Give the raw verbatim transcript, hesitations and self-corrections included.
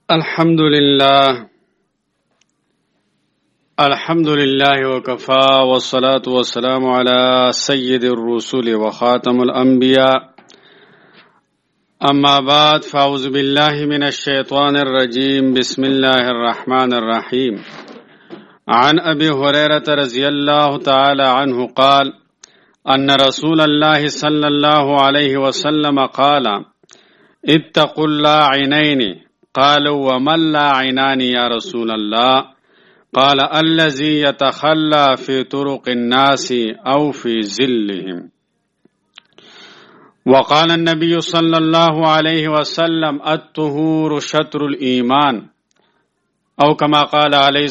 الحمد لله الحمد لله وكفى والصلاة والسلام على سيد الرسل وخاتم الأنبياء أما بعد فأعوذ بالله من الشيطان الرجيم بسم الله الرحمن الرحيم عن أبي هريرة رضي الله تعالى عنه قال أن رسول الله صلى الله عليه وسلم قال اتقوا اللاعنين قالوا وما اللاعنان يا رسول الله قال الذي يتخلى في طرق الناس أو في ظلهم. وقال النبي صلى الله عليه وسلم الطهور شطر الإيمان أو كما قال عليه